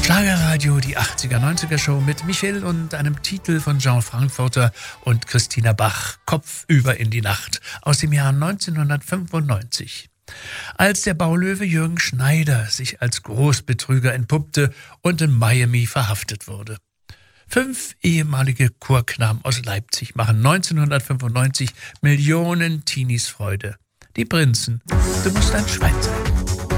Schlagerradio, die 80er-90er-Show mit Michel und einem Titel von Jean Frankfurter und Christina Bach, Kopfüber in die Nacht, aus dem Jahr 1995. Als der Baulöwe Jürgen Schneider sich als Großbetrüger entpuppte und in Miami verhaftet wurde. 5 ehemalige Chorknaben aus Leipzig machen 1995 Millionen Teenies Freude. Die Prinzen, du musst ein Schwein sein.